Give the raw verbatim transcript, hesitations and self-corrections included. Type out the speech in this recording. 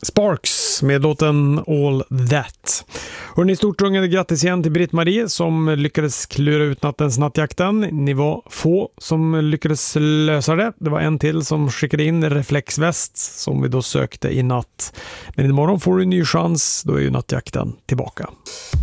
Sparks med låten All That. Hörrni, stort rungande grattis igen till Britt-Marie som lyckades klura ut nattens nattjakten. Ni var få som lyckades lösa det. Det var en till som skickade in reflexväst som vi då sökte i natt. Men imorgon får du en ny chans, då är ju nattjakten tillbaka.